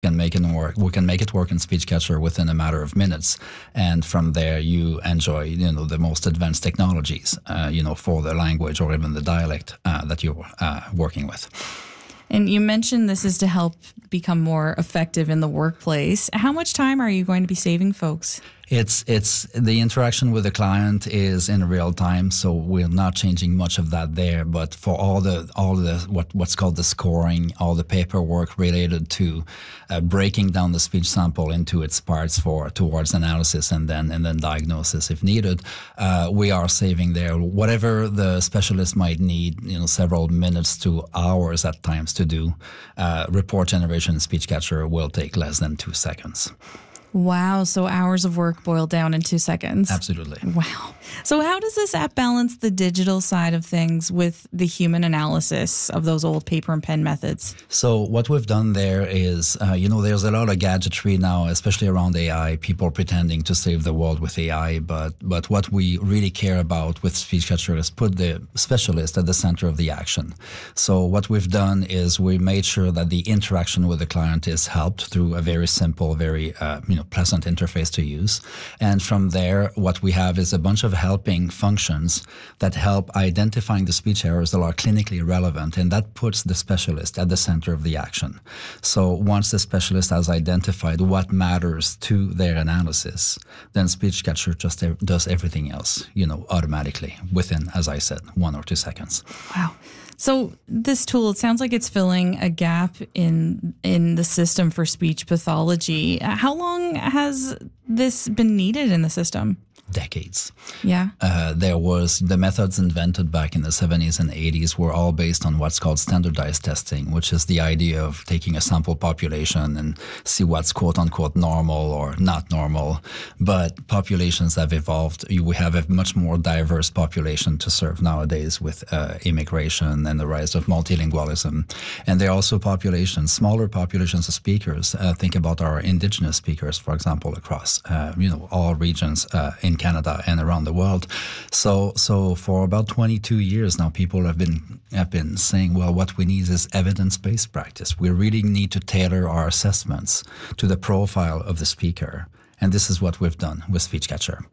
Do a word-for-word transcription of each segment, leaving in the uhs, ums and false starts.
can make it work. We can make it work in SpeechCatcher within a matter of minutes, and from there you enjoy, you know, the most advanced technologies, uh, you know, for the language or even the dialect uh, that you're uh, working with. And you mentioned this is to help become more effective in the workplace. How much time are you going to be saving folks? It's it's the interaction with the client is in real time, so we're not changing much of that there. But for all the all the what what's called the scoring, all the paperwork related to uh, breaking down the speech sample into its parts for towards analysis and then and then diagnosis if needed, uh, we are saving there whatever the specialist might need. You know, several minutes to hours at times to do. Uh, report generation in SpeechCatcher will take less than two seconds. Wow. So hours of work boiled down in two seconds. Absolutely. Wow. So how does this app balance the digital side of things with the human analysis of those old paper and pen methods? So what we've done there is, uh, you know, there's a lot of gadgetry now, especially around A I, people pretending to save the world with A I. But but what we really care about with SpeechCatcher is put the specialist at the center of the action. So what we've done is we made sure that the interaction with the client is helped through a very simple, very, uh, you know, pleasant interface to use. And from there, what we have is a bunch of helping functions that help identifying the speech errors that are clinically relevant, and that puts the specialist at the center of the action. So once the specialist has identified what matters to their analysis, then SpeechCatcher just does everything else, you know, automatically within, as I said, one or two seconds. Wow. So this tool, it sounds like it's filling a gap in in the system for speech pathology. How long has this been needed in the system? Decades. Yeah. Uh, there was the methods invented back in the seventies and eighties were all based on what's called standardized testing, which is the idea of taking a sample population and see what's quote unquote normal or not normal. But populations have evolved. We have a much more diverse population to serve nowadays with uh, immigration and the rise of multilingualism. And there are also populations, smaller populations of speakers. Uh, think about our indigenous speakers, for example, across uh, you know all regions uh, in Canada and around the world. So so for about twenty-two years now, people have been have been saying, well, what we need is evidence-based practice. We really need to tailor our assessments to the profile of the speaker. And this is what we've done with SpeechCatcher.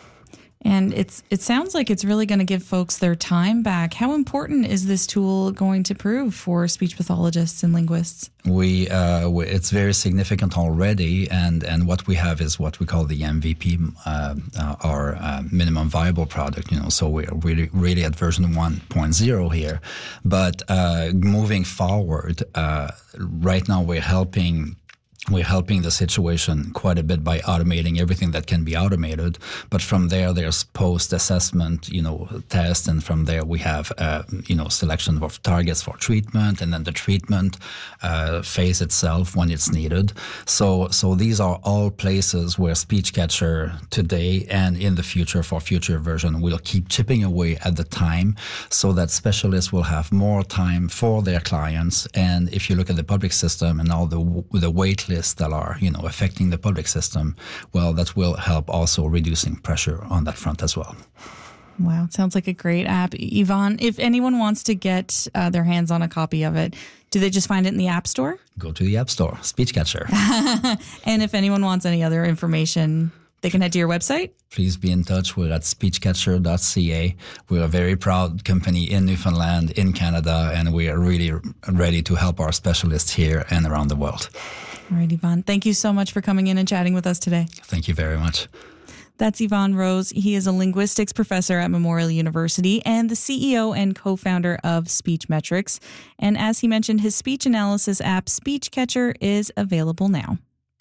And it's it sounds like it's really going to give folks their time back. How important is this tool going to prove for speech pathologists and linguists? We, uh, we it's very significant already, and, and what we have is what we call the M V P, uh, uh, our uh, minimum viable product. You know, so we're really really at version one point oh here. But uh, moving forward, uh, right now we're helping. We're helping the situation quite a bit by automating everything that can be automated. But from there, there's post-assessment, you know, test. And from there, we have, uh, you know, selection of targets for treatment and then the treatment uh, phase itself when it's needed. So so these are all places where SpeechCatcher today and in the future for future version will keep chipping away at the time so that specialists will have more time for their clients. And if you look at the public system and all the, the wait lists that are, you know, affecting the public system, well, that will help also reducing pressure on that front as well. Wow, it sounds like a great app. Yvonne, if anyone wants to get uh, their hands on a copy of it, do they just find it in the App Store? Go to the App Store, SpeechCatcher. And if anyone wants any other information, they can head to your website? Please be in touch. We're at speechcatcher dot c a. We're a very proud company in Newfoundland, in Canada, and we are really ready to help our specialists here and around the world. All right, Yvonne, thank you so much for coming in and chatting with us today. Thank you very much. That's Yvonne Rose. He is a linguistics professor at Memorial University and the C E O and co-founder of SpeechMetrics. And as he mentioned, his speech analysis app, SpeechCatcher, is available now.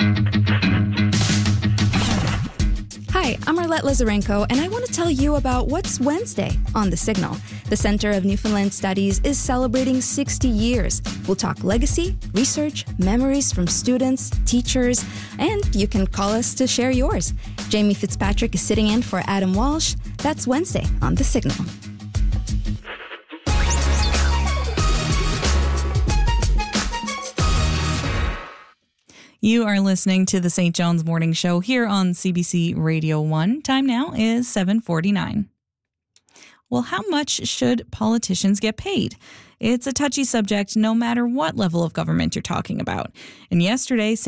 Hi, I'm Arlette Lazarenko, and I want to tell you about what's Wednesday on The Signal. The Center of Newfoundland Studies is celebrating sixty years. We'll talk legacy, research, memories from students, teachers, and you can call us to share yours. Jamie Fitzpatrick is sitting in for Adam Walsh. That's Wednesday on The Signal. You are listening to the Saint John's Morning Show here on C B C Radio one. Time now is seven forty-nine. Well, how much should politicians get paid? It's a touchy subject no matter what level of government you're talking about. And yesterday,